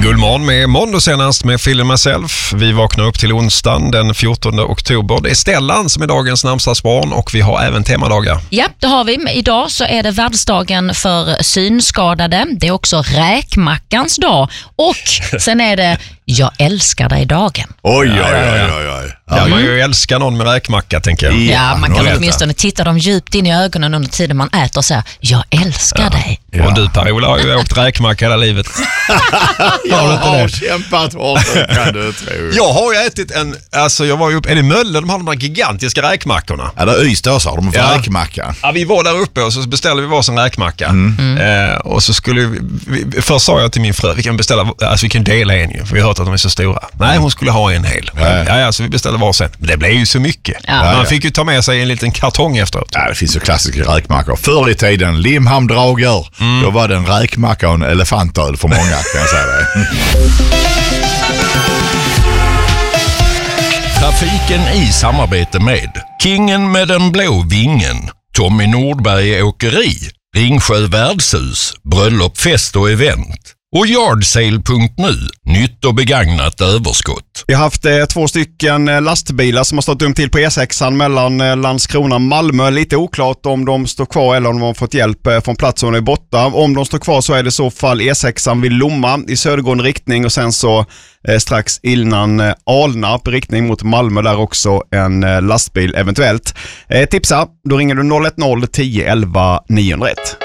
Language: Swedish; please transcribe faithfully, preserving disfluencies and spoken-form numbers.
Guldmorgon med måndag senast med Phil and Myself. Vi vaknar upp till onsdagen den fjortonde oktober. Det är Stellan som är dagens namnsdagsbarn och vi har även temadagar. Ja, det har vi. Idag så är det världsdagen för synskadade. Det är också räkmackans dag. Och sen är det jag älskar dig-dagen. Oj, oj, oj, oj, oj. Ja, man ju älskar någon med räkmacka, tänker jag. Ja, ja man kan åtminstone titta dem djupt in i ögonen under tiden man äter och säga, jag älskar ja. dig. Ja. Och du, Per-Ola, har ju åkt räkmacka hela livet. Jag har kämpat hårt, kan du tro. Jag har ju ätit en, alltså jag var ju uppe, är det Mölle, de har de där gigantiska räkmackorna. Ja, det är Ystad så har de en ja. räkmacka. Ja, vi var där uppe och så beställde vi varsin räkmacka. Mm. Mm. Eh, och så skulle vi, vi, först sa jag till min fru, vi kan beställa, alltså vi kan dela en ju, för vi har hört att de är så stora. Nej, hon skulle ha en hel. Ja, ja, ja så vi beställde varsin. Men det blev ju så mycket. Ja. Man ja. fick ju ta med sig en liten kartong efteråt. Ja, det finns ju klassiska räkmackor. Förr i tiden, Limhamn-Drager, mm. då var det en räkmacka och en elefantöl för många, kan jag säga det. Trafiken i samarbete med Kingen med den blå vingen, Tommy Nordberg Åkeri, Ringsjö Värdshus, Bröllop, fest och event och Yardsale punkt nu, nytt och begagnat överskott. Vi har haft eh, två stycken eh, lastbilar som har stått dumt till på E sexan mellan eh, Landskrona och Malmö. Lite oklart om de står kvar eller om de har fått hjälp eh, från platsen och är borta. Om de står kvar så är det i så fall E sexan vid Lomma i södergående riktning och sen så eh, strax innan eh, Alnarp riktning mot Malmö där också en eh, lastbil eventuellt. Eh, tipsa, då ringer du noll ett noll tio elva niohundraett.